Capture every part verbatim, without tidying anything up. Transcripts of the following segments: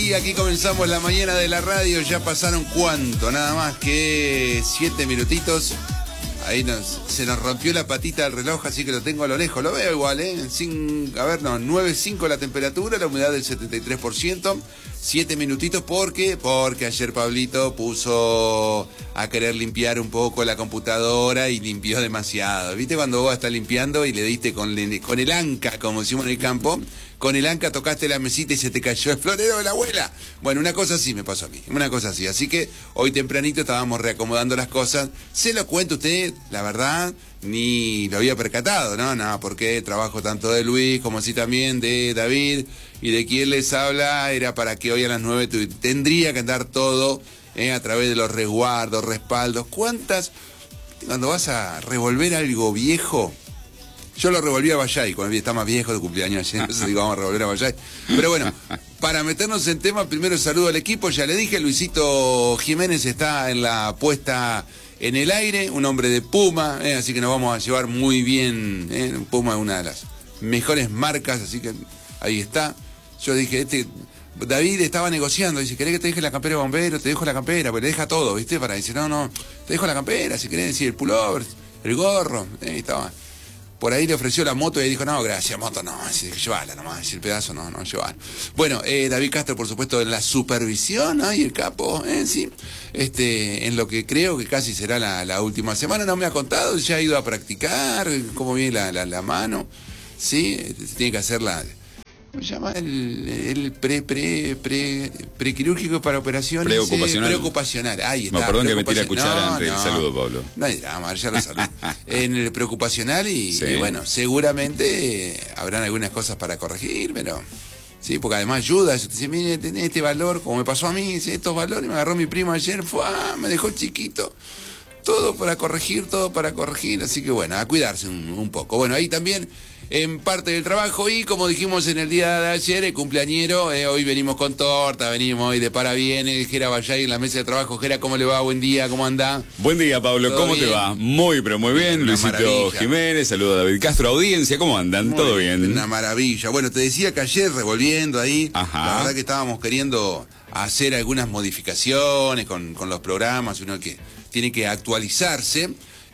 sí, aquí comenzamos la mañana de la radio. Ya pasaron cuánto, nada más que siete minutitos. Ahí nos, se nos rompió la patita del reloj, así que lo tengo a lo lejos. Lo veo igual, ¿eh? Sin, a ver, no, nueve punto cinco la temperatura, la humedad del setenta y tres por ciento. Siete minutitos, ¿por qué? Porque ayer Pablito puso a querer limpiar un poco la computadora y limpió demasiado. ¿Viste cuando vos estás limpiando y le diste con, con el anca, como decimos en el campo? Con el anca tocaste la mesita y se te cayó el florero de la abuela. Bueno, una cosa así me pasó a mí, una cosa así. Así que hoy tempranito estábamos reacomodando las cosas. Se lo cuento a usted, la verdad, ni lo había percatado, ¿no? No, porque trabajo tanto de Luis como así también de David y de quien les habla. Era para que hoy a las nueve tendría que andar todo eh, a través de los resguardos, respaldos. ¿Cuántas? Cuando vas a revolver algo viejo... Yo lo revolví a Bayay, cuando está más viejo de cumpleaños ayer, entonces digo, vamos a revolver a Bayay. Pero bueno, para meternos en tema, primero saludo al equipo, ya le dije, Luisito Jiménez está en la puesta en el aire, un hombre de Puma, eh, así que nos vamos a llevar muy bien, eh, Puma es una de las mejores marcas, así que ahí está. Yo dije, este David estaba negociando, dice, ¿querés que te deje la campera de bombero? Te dejo la campera, pues le deja todo, ¿viste? Para decir, no, no, te dejo la campera, si querés decir, el pullover, el gorro, eh, estaba... Por ahí le ofreció la moto y él dijo, no, gracias, moto no, llévala nomás, el pedazo no, no, llévala. Bueno, eh, David Castro, por supuesto, en la supervisión, ¿no? Y el capo, eh, sí, este, en lo que creo que casi será la, la última semana, no me ha contado, ya ha ido a practicar, cómo viene la, la, la mano, sí, tiene que hacer la... ¿Cómo se llama? El, el pre, pre, pre, prequirúrgico para operaciones. Preocupacional. Eh, preocupacional, ahí está. No, perdón que me tire a cuchara no, antes no. del saludo, Pablo. No hay drama, ya lo saludo. En el preocupacional y, sí. y bueno, seguramente eh, habrán algunas cosas para corregir, pero... Sí, porque además ayuda, eso te dice, mire, tenés este valor, como me pasó a mí, dice, estos valores, me agarró mi primo ayer, fue, ah, me dejó chiquito. Todo para corregir, todo para corregir, así que bueno, a cuidarse un, un poco. Bueno, ahí también... en parte del trabajo y como dijimos en el día de ayer, el cumpleañero, eh, hoy venimos con torta, venimos hoy de parabienes, Jera Bayay en la mesa de trabajo. Jera, ¿cómo le va? Buen día, ¿cómo anda? Buen día, Pablo, ¿cómo bien? te va? Muy, pero muy bien, Una Luisito maravilla. Jiménez, saludo a David Castro, audiencia, ¿cómo andan? Muy ¿Todo bien? Una maravilla. Bueno, te decía que ayer revolviendo ahí, Ajá. La verdad que estábamos queriendo hacer algunas modificaciones con, con los programas, uno que tiene que actualizarse.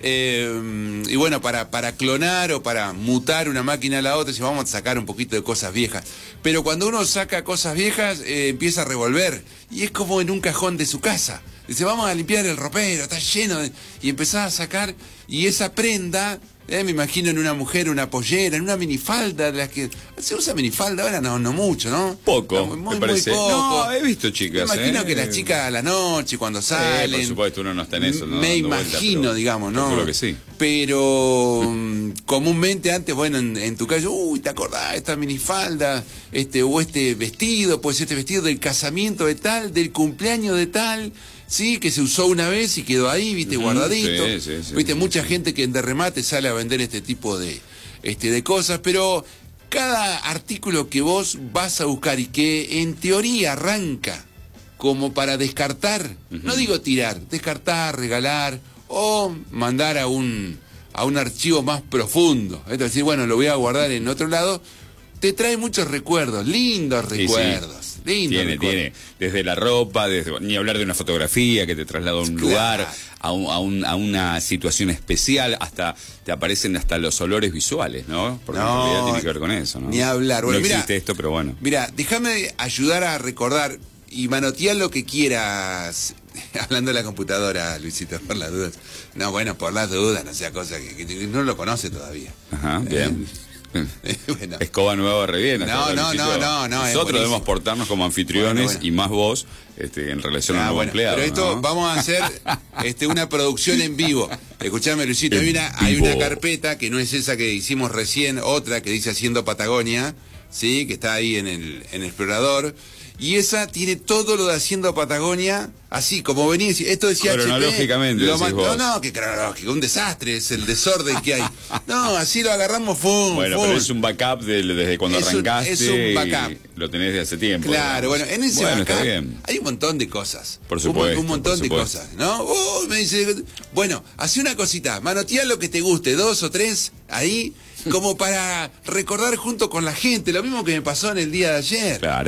Eh, y bueno, para, para clonar o para mutar una máquina a la otra, si vamos a sacar un poquito de cosas viejas. Pero cuando uno saca cosas viejas, eh, empieza a revolver. Y es como en un cajón de su casa. Dice, vamos a limpiar el ropero, está lleno de... Y empezás a sacar, y esa prenda... Eh, me imagino en una mujer, una pollera, en una minifalda, de las que se usa minifalda ahora, no, no mucho, ¿no? Poco, muy, muy, me parece. muy poco. No, he visto chicas. Me imagino eh. que las chicas a la noche, cuando salen... Eh, por supuesto, uno no está en eso, ¿no? Me Dando vuelta, imagino, pero digamos, ¿no? Seguro que sí. Pero um, comúnmente antes, bueno, en, en tu calle, uy, ¿te acordás? Esta minifalda, este, o este vestido, pues este vestido del casamiento de tal, del cumpleaños de tal... Sí, que se usó una vez y quedó ahí, viste, guardadito. Sí, sí, sí, viste, sí, mucha sí. gente que en de remate sale a vender este tipo de, este, de cosas, pero cada artículo que vos vas a buscar y que en teoría arranca como para descartar, uh-huh. No digo tirar, descartar, regalar o mandar a un, a un archivo más profundo. Es decir, bueno, lo voy a guardar en otro lado, te trae muchos recuerdos, lindos recuerdos. Sí, sí. Lindo, tiene, recuerdo. tiene, desde la ropa, desde, ni hablar de una fotografía que te traslada a un claro. lugar, a, un, a, un, a una situación especial, hasta te aparecen hasta los olores visuales, ¿no? Porque no, en realidad tiene que ver con eso, ¿no? Ni hablar. Bueno, no mira, existe esto, pero bueno. Mira, déjame ayudar a recordar y manotear lo que quieras, hablando de la computadora, Luisito, por las dudas. No, bueno, por las dudas, no sea cosa que, que no lo conoce todavía. Ajá, bien. Eh, bueno. Escoba nueva reviene. No, no, no, no, no. Nosotros debemos portarnos como anfitriones, bueno, bueno. y más vos, este, en relación ah, a un nuevo bueno, empleado. Pero esto, ¿no? vamos a hacer este, una producción en vivo. Escuchame, Luisito, hay una, hay una carpeta que no es esa que hicimos recién, otra que dice Haciendo Patagonia, ¿sí? Que está ahí en el, en el explorador. Y esa tiene todo lo de Haciendo Patagonia, así como venía, esto decía H P. Cronológicamente, lo decís vos. No, no, que cronológico, un desastre, es el desorden que hay. No, así lo agarramos, fum, Bueno, fum. pero es un backup de, desde cuando es arrancaste. Un, es un backup. Lo tenés de hace tiempo. Claro, digamos. Bueno, en ese bueno, backup está bien. hay un montón de cosas. Por supuesto. Un, un montón por de supuesto. cosas, ¿no? Oh, me dice, bueno, hace una cosita, manotea lo que te guste, dos o tres, ahí, como para recordar junto con la gente, lo mismo que me pasó en el día de ayer. Claro.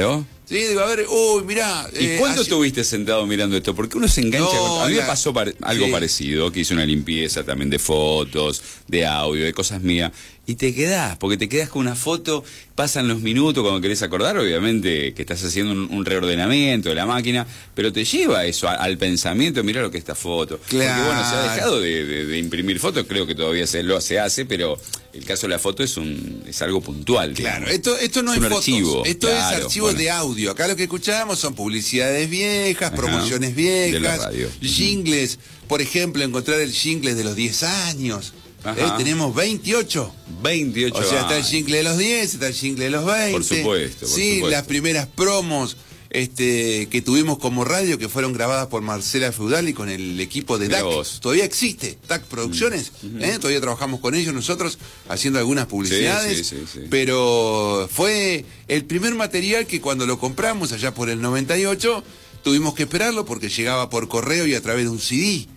Sí, digo, a ver, uy, mirá. ¿Y eh, cuánto así... estuviste sentado mirando esto? Porque uno se engancha. No, con... A mí la... me pasó pare... algo sí. parecido, que hice una limpieza también de fotos, de audio, de cosas mías. Y te quedás, porque te quedás con una foto, pasan los minutos cuando querés acordar, obviamente que estás haciendo un, un reordenamiento de la máquina, pero te lleva eso a, al pensamiento, mirá lo que es esta foto. Claro. Porque bueno, se ha dejado de, de, de imprimir fotos, creo que todavía se lo se hace, pero el caso de la foto es un es algo puntual. Claro, esto, esto no es, es, es fotos, archivo, esto claro, es archivos bueno. de audio. Acá lo que escuchamos son publicidades viejas, Ajá, promociones viejas, de la radio. jingles, por ejemplo, encontrar el jingle de los diez años. Eh, tenemos veintiocho. veintiocho. O sea, está el jingle de los diez, está el jingle de los veinte. Por supuesto. Por sí, supuesto. Las primeras promos este, que tuvimos como radio, que fueron grabadas por Marcela Feudal y con el equipo de D A C. Todavía existe, D A C Producciones. Mm. ¿eh? Todavía trabajamos con ellos nosotros, haciendo algunas publicidades. Sí, sí, sí, sí. Pero fue el primer material que cuando lo compramos, allá por el noventa y ocho, tuvimos que esperarlo porque llegaba por correo y a través de un C D.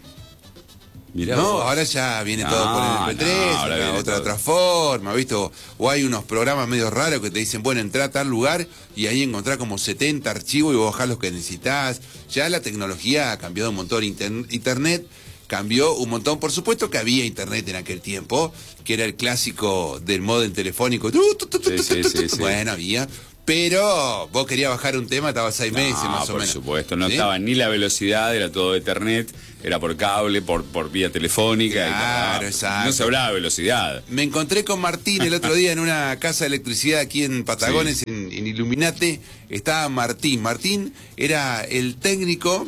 Mirá no, vos. Ahora ya viene no, todo por el eme pe tres, no, otra, otra, otra forma, ¿visto? O hay unos programas medio raros que te dicen, bueno, entrá a tal lugar y ahí encontrás como setenta archivos y vos bajás los que necesitas. Ya la tecnología ha cambiado un montón, internet cambió un montón. Por supuesto que había internet en aquel tiempo, que era el clásico del modem telefónico. Sí, sí, sí, sí. Bueno, había... Pero vos querías bajar un tema, estaba seis meses no, más o por menos. Por supuesto, no ¿sí? estaba ni la velocidad, era todo de Ethernet, era por cable, por, por vía telefónica. Claro, y exacto. No se hablaba de velocidad. Me encontré con Martín el otro día en una casa de electricidad aquí en Patagones, sí. en, en Iluminate. Estaba Martín. Martín era el técnico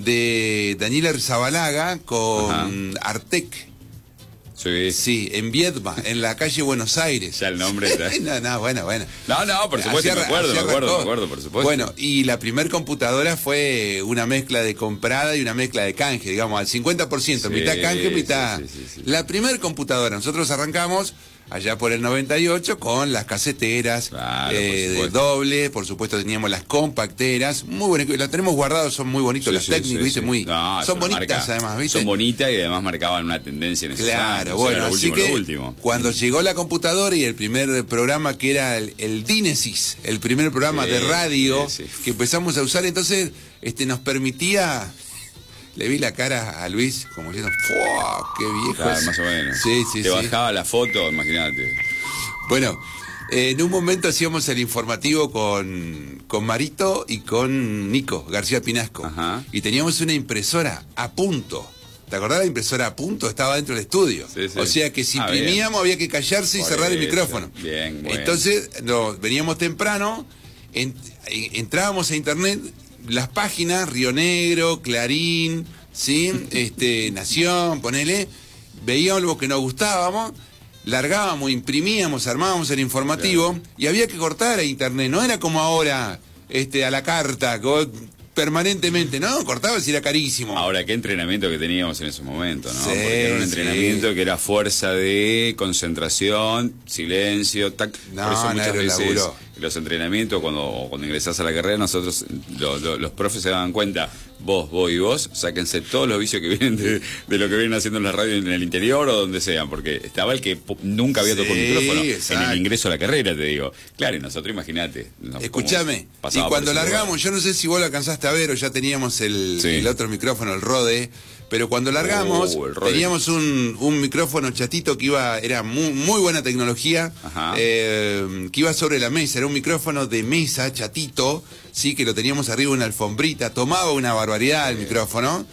de Daniel Erzabalaga con Ajá. Artec. Sí. sí, en Viedma, en la calle Buenos Aires. Ya el nombre está. no, no, bueno, bueno. No, no, por supuesto, así me acuerdo, me acuerdo, me acuerdo, por supuesto. Bueno, y la primer computadora fue una mezcla de comprada y una mezcla de canje, digamos, al cincuenta por ciento, sí, mitad canje, mitad. Sí, sí, sí, sí. La primer computadora, nosotros arrancamos allá por el noventa y ocho con las caseteras claro, eh, de doble, por supuesto teníamos las compacteras, muy bonitas, las tenemos guardadas, son muy bonitos, sí, las sí, técnicas, sí, ¿viste? Sí. Muy, no, son bonitas marca, además, ¿viste? Son bonitas y además marcaban una tendencia en ese Claro, bueno, así último, que último. cuando llegó la computadora y el primer programa que era el, el Dinesis, el primer programa sí, de radio sí, sí. que empezamos a usar, entonces este nos permitía... Le vi la cara a Luis como diciendo, ¡fua! ¡Qué viejo! Claro, más o menos. Sí, sí, Te sí. bajaba la foto, imagínate. Bueno, eh, en un momento hacíamos el informativo con, con Marito y con Nico García Pinasco. Ajá. Y teníamos una impresora a punto. ¿Te acordás la impresora a punto? Estaba dentro del estudio. Sí, sí. O sea que si ah, imprimíamos bien. había que callarse y Por cerrar eso. el micrófono. Bien, bueno. Entonces, no, veníamos temprano, en, entrábamos a internet... Las páginas, Río Negro, Clarín, ¿sí? este, Nación, ponele, veíamos algo que nos gustábamos, largábamos, imprimíamos, armábamos el informativo, claro. y había que cortar a internet, no era como ahora, este, a la carta, permanentemente, ¿no? Cortabas y era carísimo. Ahora, qué entrenamiento que teníamos en ese momento, ¿no? Sí, Porque era un entrenamiento sí. que era fuerza de concentración, silencio, tac. No, Por eso no muchas era veces laburo. Los entrenamientos, cuando, cuando ingresás a la carrera, nosotros, lo, lo, los profes se daban cuenta, vos, vos y vos, sáquense todos los vicios que vienen de, de lo que vienen haciendo en la radio en el interior o donde sean, porque estaba el que nunca había sí, tocado un micrófono exacto. en el ingreso a la carrera, te digo. Claro, y nosotros, imagínate. Escuchame, y cuando largamos, yo no sé si vos lo alcanzaste a ver o ya teníamos el, sí. el otro micrófono, el Rode, pero cuando largamos, uh, teníamos un, un micrófono chatito que iba, era muy, muy buena tecnología, eh, que iba sobre la mesa, era un micrófono de mesa chatito, sí, que lo teníamos arriba de una alfombrita, tomaba una barbaridad el sí. micrófono,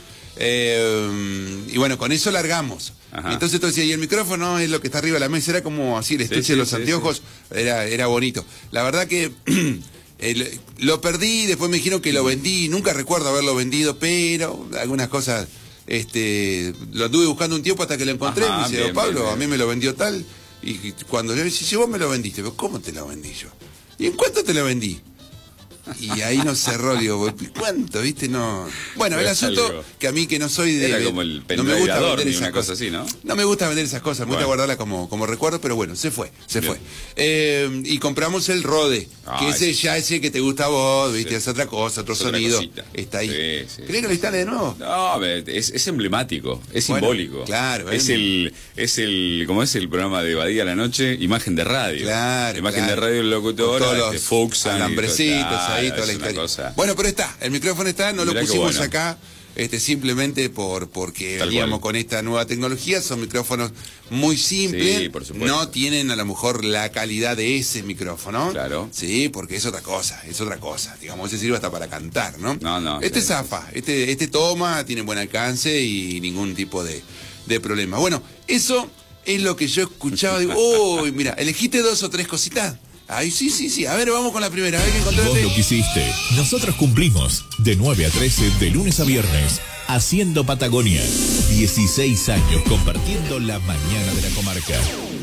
eh, y bueno, con eso largamos. Ajá. Entonces tú decías, y el micrófono es lo que está arriba de la mesa, era como así, el estuche sí, sí, de los sí, anteojos, sí. Era, era bonito. La verdad que... El, lo perdí, después me dijeron que lo vendí, nunca recuerdo haberlo vendido, pero algunas cosas, este, lo anduve buscando un tiempo hasta que lo encontré. Ajá, me dice, bien, Pablo, bien, bien. a mí me lo vendió tal, y cuando le dije, si vos me lo vendiste, pero ¿cómo te lo vendí yo? ¿Y en cuánto te lo vendí? Y ahí nos cerró, digo, ¿cuánto? ¿Viste? No. Bueno, el asunto algo. que a mí que no soy de. Era como el no me gusta vender esas una cosa así, ¿no? No me gusta vender esas cosas, me bueno. gusta guardarla como, como recuerdo, pero bueno, se fue, se Bien. fue. Eh, y compramos el Rode, ah, que ese ya ese que te gusta a vos, ¿viste? Sí. Es otra cosa, otro es sonido. Otra Está ahí. Sí, sí, ¿Crees sí. que lo instale de nuevo? No, es, es emblemático, es bueno, simbólico. Claro, es eh. el, es el, ¿cómo es el programa de Badía a la noche? Imagen de radio. Claro. Imagen claro. de radio, el locutor, todos este, Fuchs, alambrecitos ahí, toda la historia. Cosa... Bueno, pero está, el micrófono está, no Mirá lo pusimos bueno. acá. Este, simplemente por porque Tal veníamos cual. con esta nueva tecnología. Son micrófonos muy simples, sí, por supuesto. No tienen a lo mejor la calidad de ese micrófono, claro, sí, porque es otra cosa, es otra cosa, digamos, ese sirve hasta para cantar, ¿no? No, no. Este sí, zafa, sí. este, este toma, tiene buen alcance y ningún tipo de, de problema. Bueno, eso es lo que yo escuchaba, digo, uy, mira, elegiste dos o tres cositas. Ay, sí, sí, sí. A ver, vamos con la primera. A ver qué encontraste. Vos lo quisiste. Nosotros cumplimos. De nueve a trece, de lunes a viernes. Haciendo Patagonia. dieciséis años compartiendo la mañana de la comarca.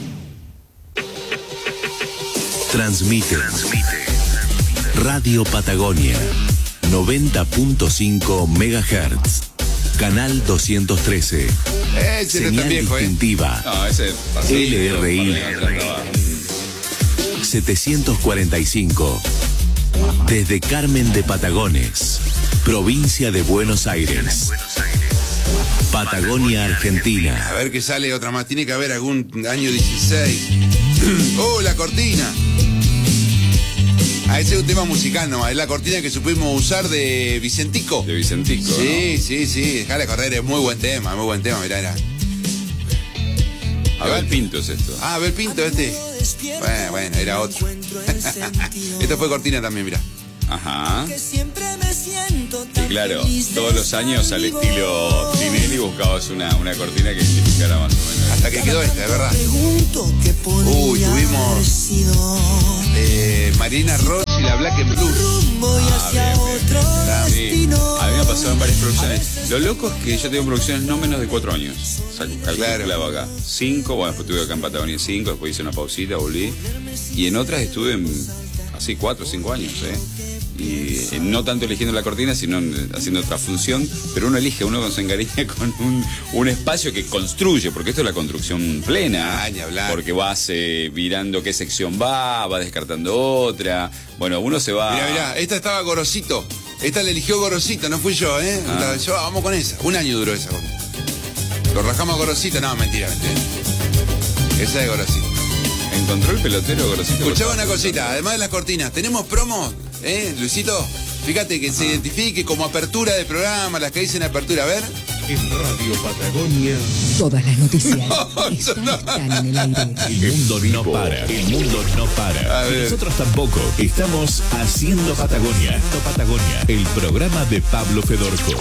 Transmite. Transmite. Radio Patagonia. noventa punto cinco megahertz. Canal doscientos trece. Ese Señal no es tan viejo, distintiva. ¿eh? No, ese L R I. setecientos cuarenta y cinco. Desde Carmen de Patagones, provincia de Buenos Aires. Patagonia, Argentina. A ver qué sale otra más. Tiene que haber algún año dieciséis. ¡Oh, la cortina! Ah, ese es un tema musical nomás. Es la cortina que supimos usar de Vicentico. De Vicentico. Sí, ¿no? sí, sí. Dejale correr. Es muy buen tema, muy buen tema. Mirá, era. Abel Pinto es esto. Ah, Abel Pinto este. Bueno, bueno, era otro. Esto fue cortina también, mirá. Ajá. Y claro, todos los años al estilo Tinelli buscabas una, una cortina que significara más o menos. Hasta que quedó esta, de verdad. Uy, tuvimos eh, Marina Ross y la Black and Blues. Ah, bien, bien, bien. Sí, a mí me ha pasado en varias producciones. Lo loco es que yo tengo producciones no menos de cuatro años. O sea, calculaba acá. Cinco, bueno, después estuve acá en Patagonia cinco, después hice una pausita, volví. Y en otras estuve en, así cuatro o cinco años, ¿eh? Y eh, no tanto eligiendo la cortina, sino haciendo otra función, pero uno elige, uno se encariña con un, un espacio que construye, porque esto es la construcción plena, ah, ni hablar. Porque vas eh, mirando qué sección va, vas descartando otra, bueno, uno se va... Mirá, mirá, esta estaba Gorosito, esta la eligió Gorosito, no fui yo, ¿eh? Ah. Yo, vamos con esa, un año duró esa. Lo rajamos a Gorosito, no, mentira, mentira. Esa es Gorosito. ¿Encontró el pelotero Gorosito? Escuchaba una cosita, además de las cortinas, ¿tenemos promo? ¿Eh, Luisito? Fíjate que ah. se identifique como apertura de programa, las que dicen apertura, a ver. En Radio Patagonia. Todas las noticias están, no. están en el aire. El mundo no para, el mundo no para. Y nosotros tampoco. Estamos haciendo Patagonia. Haciendo Patagonia, el programa de Pablo Fedorco.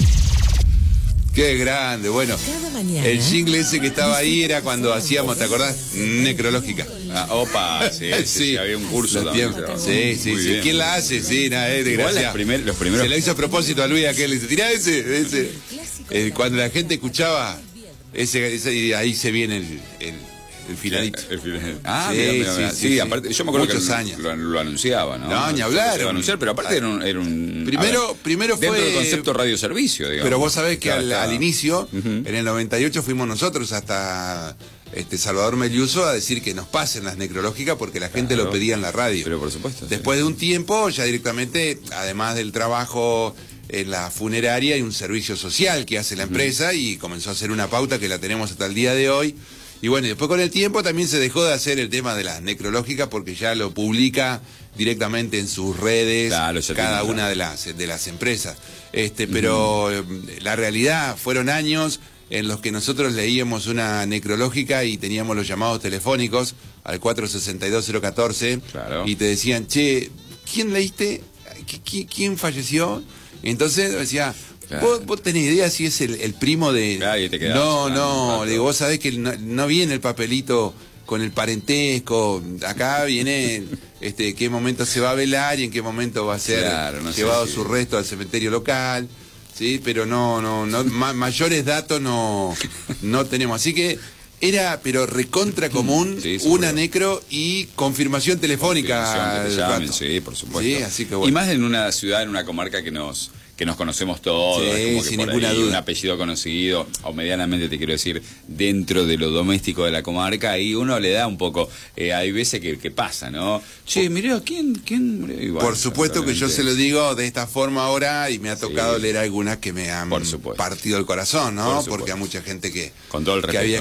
Qué grande, bueno. El jingle ese que estaba ahí era cuando hacíamos, ¿te acordás? Necrológica. Ah, opa, sí, sí, sí, sí, había un curso también. Sí, sí, sí. Bien. ¿Quién la hace? Sí, nada, es de gracia. Primer, los primeros... Se lo hizo a propósito a Luis aquel, le dice, tirá ese, ese. Eh, cuando la gente escuchaba, ese, ese y ahí se viene el, el, el finalito. El, el final. Ah, sí, mira, mira, sí, mira. sí, sí, sí, aparte, yo me acuerdo muchos que años. Lo, lo anunciaba, ¿no? No, ni hablar. Se iba a anunciar, pero aparte era un... Era un primero, ver, primero fue... dentro del concepto radioservicio, digamos. Pero vos sabés que claro, al, claro. al inicio, uh-huh. en el noventa y ocho fuimos nosotros hasta... Este, Salvador Meliuso a decir que nos pasen las necrológicas porque la gente claro. lo pedía en la radio. Pero por supuesto. Después sí. de un tiempo, ya directamente, además del trabajo en la funeraria, hay un servicio social que hace la empresa uh-huh. y comenzó a hacer una pauta que la tenemos hasta el día de hoy. Y bueno, y después con el tiempo también se dejó de hacer el tema de las necrológicas porque ya lo publica directamente en sus redes claro, cada una de las, de las empresas. Este, pero uh-huh. la realidad fueron años en los que nosotros leíamos una necrológica y teníamos los llamados telefónicos al cuatro seis dos cero uno cuatro claro. y te decían, che, ¿quién leíste? ¿Qui- ¿Quién falleció? Entonces decía, claro. ¿Vos, ¿vos tenés idea si es el, el primo de...? Claro, y te quedás, no, claro, no, claro. le digo, vos sabés que no, no viene el papelito con el parentesco, acá viene este, qué momento se va a velar y en qué momento va a ser claro, no llevado sé, su sí. resto al cementerio local. Sí, pero no, no, no, ma- mayores datos no, no tenemos. Así que era, pero recontra común, sí, una necro y confirmación telefónica. Confirmación, que te llamen, rato. sí, por supuesto. Sí, así que bueno. Y más en una ciudad, en una comarca que nos que nos conocemos todos, Sí, es como que sin por ninguna ahí duda. un apellido conocido, o medianamente te quiero decir, dentro de lo doméstico de la comarca, ahí uno le da un poco, eh, hay veces que, que pasa, ¿no? Che, mirá, ¿quién? quién? Y bueno, por supuesto que yo se lo digo de esta forma ahora y me ha tocado sí. leer algunas que me han partido el corazón, ¿no? Porque hay mucha gente que, con todo el respeto, que había, ¿no? claro,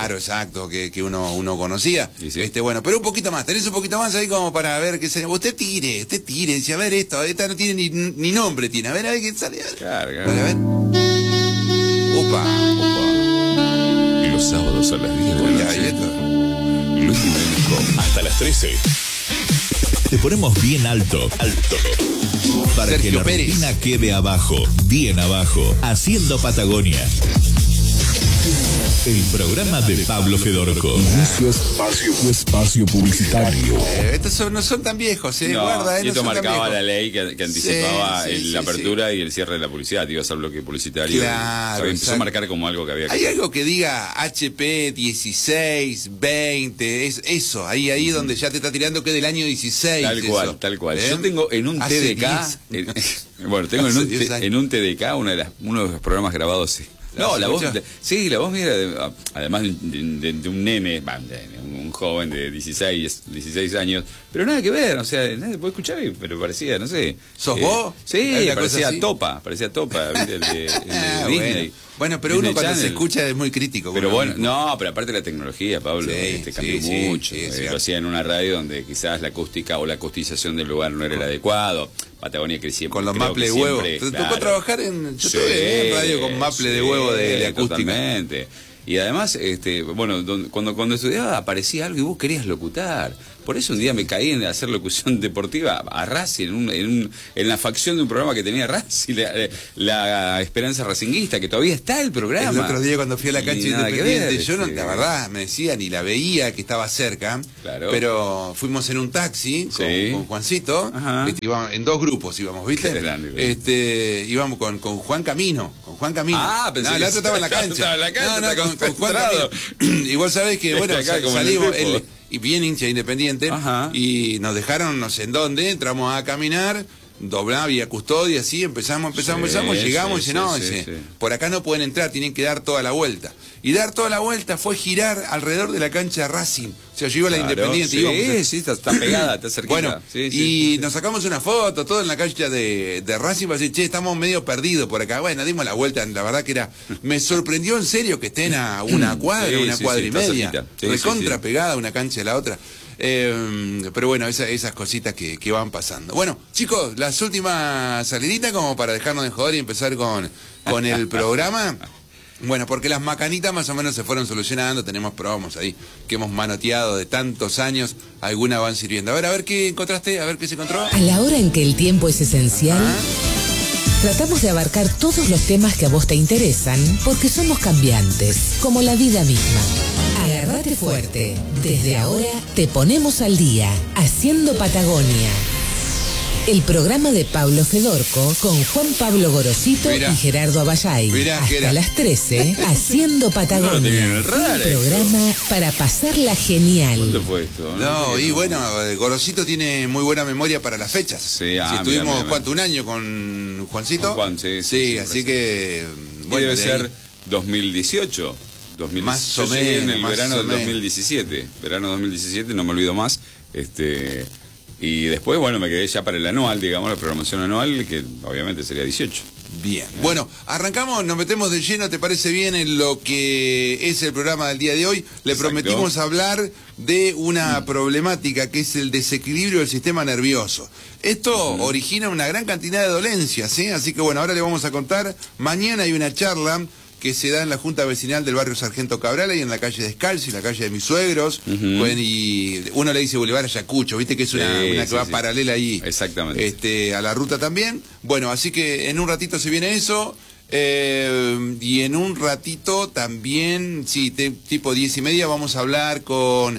Claro, exacto, que, que uno, uno conocía. Sí, sí. Este, bueno, pero un poquito más, tenés un poquito más ahí como para ver qué se... Usted tire, usted tire, dice, a ver esto, esta no tiene ni, ni nombre, tiene, a ver, a ver qué sale. Claro, claro. Bueno, a ver. Opa, Y los sábados a las diez de la opa. noche. ¿Y esto? Luis Jiménez con Hasta las trece. Te ponemos bien alto, alto. Para Sergio que la Pérez. rutina quede abajo, bien abajo. Haciendo Patagonia. El programa de Pablo Fedorco. Inicio espacio, espacio publicitario. Eh, estos son- no son tan viejos, eh, No, guarda, eh, y no esto son tan marcaba viejos. la ley que, que anticipaba Sí, sí, el- sí, la sí. apertura y el cierre de la publicidad. Te ibas al bloque publicitario. Claro, O sea, empezó exacto. a marcar como algo que había que Hay hacer. algo que diga H P dieciséis, veinte, es eso, ahí ahí donde ya te está tirando que es del año dieciséis. Tal eso. cual, tal cual. ¿Eh? Yo tengo en un Hace T D K, diez. en- bueno, tengo en Hace un, diez T- años. en un T D K una de las, uno de los programas grabados. Sí. ¿La No, la voz, escucha? de- sí, la voz mía, era de- además de, de- de un nene, bah, de- un, un joven de dieciséis, dieciséis años, pero nada que ver, o sea, nadie puede escuchar, y- pero parecía, no sé. ¿Sos eh, vos? Sí, ¿Hay una cosa parecía así? Topa, parecía Topa, ¿viste? El de, el de Ah, Disney. bueno. Bueno, pero Disney uno cuando se Channel. escucha es muy crítico. Pero con bueno, lo mismo. no, pero aparte de la tecnología, Pablo, Sí, este, sí, cambió sí, mucho. sí, es eh, cierto. lo hacía en una radio donde quizás la acústica o la acustización del lugar no era el adecuado. Patagonia crecía. Con los creo maple que de huevo. siempre, ¿Te tocó claro. trabajar en, yo Sí, estuve en radio con maple de sí, huevo de, de acústica? Totalmente. Y además, este, bueno, don- cuando, cuando estudiaba aparecía algo y vos querías locutar. Por eso un día me caí en hacer locución deportiva a Racing, en, un, en, un- en la facción de un programa que tenía Racing, la, la Esperanza Racinguista, que todavía está el programa. El otro día cuando fui a la Y cancha nada que Independiente, ver, yo no, este, la verdad, me decía, ni la veía que estaba cerca, Claro. pero fuimos en un taxi con, Sí. con Juancito, Ajá. este, íbamos- en dos grupos íbamos, ¿viste? Qué grande, güey. este, íbamos con, con Juan Camino, con Juan Camino. Ah, pensé no, que el otro estaba en la estaba cancha. en la cancha, no, no, está con, con Juan concentrado. Camino. Y vos sabés que, bueno, Está acá sa- como en el salimos, Pepo. él, y bien hincha Independiente, Ajá. y nos dejaron no sé en dónde, entramos a caminar, doblaba vía custodia, así, empezamos, empezamos, Sí, empezamos, llegamos, sí, y dice, no, sí, dice, sí. por acá no pueden entrar, tienen que dar toda la vuelta. Y dar toda la vuelta fue girar alrededor de la cancha de Racing. O sea, yo iba a la Claro, Independiente. sí, íbamos a- sí, está, está pegada, está cerquita. Bueno, Sí, y sí. nos sacamos una foto, todo en la cancha de, de Racing, para decir, che, estamos medio perdidos por acá. Bueno, dimos la vuelta, la verdad que era... Me sorprendió en serio que estén a una cuadra, Sí, una sí, cuadra sí, y está media. cerquita. Sí, recontra sí, sí. pegada una cancha de la otra. Eh, pero bueno, esa- esas cositas que, que van pasando. Bueno, chicos, las últimas saliditas como para dejarnos de joder y empezar con, con el programa. Bueno, porque las macanitas más o menos se fueron solucionando, tenemos promos ahí que hemos manoteado de tantos años, algunas van sirviendo. A ver, a ver qué encontraste, a ver qué se encontró. A la hora en que el tiempo es esencial, Ah, tratamos de abarcar todos los temas que a vos te interesan, porque somos cambiantes, como la vida misma. Agárrate fuerte. Desde ahora te ponemos al día, Haciendo Patagonia. El programa de Pablo Fedorco con Juan Pablo Gorosito Mirá. y Gerardo Abayay. Mirá, Hasta Gera. las trece, Haciendo Patagonia. No lo tenía en el radar, Un esto. programa para pasarla genial. ¿Cuándo fue esto? no, tenía- y bueno, eh, Gorosito tiene muy buena memoria para las fechas. Sí, ah, si mira, estuvimos, mira, ¿cuánto? Un año con Juancito. Con Juan, sí, sí, Sí, sí, así parece. que... Y bueno, debe de ahí- ser dos mil dieciocho. dos mil dieciocho. Más o Yo llegué en menos, el más verano o del menos. dos mil diecisiete. Verano dos mil diecisiete, no me olvido más. Este, y después, bueno, me quedé ya para el anual, digamos, la programación anual, que obviamente sería dieciocho. Bien. Bueno, arrancamos, nos metemos de lleno, ¿te parece bien en lo que es el programa del día de hoy? Le Exacto. prometimos hablar de una problemática que es el desequilibrio del sistema nervioso. Esto origina una gran cantidad de dolencias, ¿sí? Así que bueno, ahora le vamos a contar. Mañana hay una charla que se da en la Junta Vecinal del barrio Sargento Cabral, ahí en la calle Descalzi, la calle de mis suegros. Ujú. Bueno, y uno le dice Boulevard Ayacucho, viste que es una, Sí, una que sí, va sí. paralela ahí. Exactamente. Este, a la ruta también. Bueno, así que en un ratito se viene eso. eh, y en un ratito también, sí, te- tipo diez y media, vamos a hablar con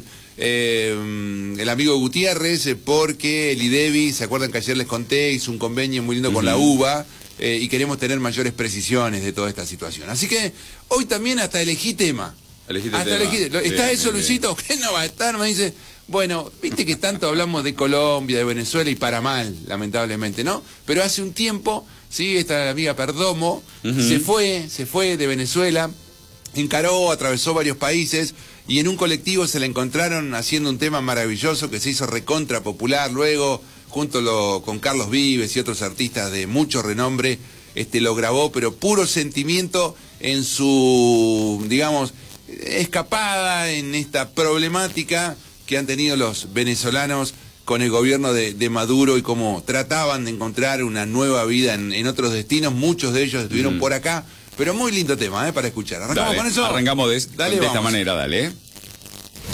eh, el amigo Gutiérrez, eh, porque el IDEBI, ¿se acuerdan que ayer les conté? Hizo un convenio muy lindo con la U B A. eh, y queremos tener mayores precisiones de toda esta situación. Así que hoy también hasta elegí tema. Elegí Hasta tema. elegí- lo- ¿Está Bien, eso, bien, Luisito? ¿Qué no va a estar? Me dice, bueno, viste que tanto hablamos de Colombia, de Venezuela y para mal, lamentablemente, ¿no? Pero hace un tiempo, sí, esta amiga Perdomo Ujú. se fue, se fue de Venezuela, encaró, atravesó varios países y en un colectivo se la encontraron haciendo un tema maravilloso que se hizo recontra popular luego, junto lo- con Carlos Vives y otros artistas de mucho renombre, este lo grabó, pero puro sentimiento en su, digamos, escapada en esta problemática que han tenido los venezolanos con el gobierno de, de Maduro y cómo trataban de encontrar una nueva vida en, en otros destinos. Muchos de ellos estuvieron mm. por acá, pero muy lindo tema, ¿eh? Para escuchar. ¿Arrancamos dale, con eso? Arrancamos de, dale, de esta vamos. manera, dale.